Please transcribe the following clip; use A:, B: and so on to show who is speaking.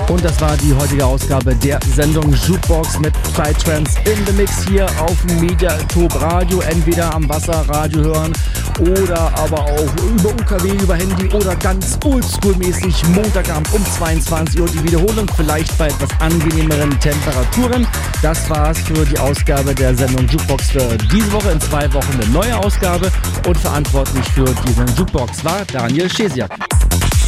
A: Und das war die heutige Ausgabe der Sendung Jukebox mit Psytrance in the Mix hier auf Mediatorp Radio. Entweder am Wasserradio hören oder aber auch über UKW, über Handy oder ganz oldschool-mäßig Montagabend um 22 Uhr die Wiederholung, vielleicht bei etwas angenehmeren Temperaturen. Das war's für die Ausgabe der Sendung Jukebox für diese Woche. In 2 Wochen eine neue Ausgabe und verantwortlich für diese Jukebox war Daniel Schesiak.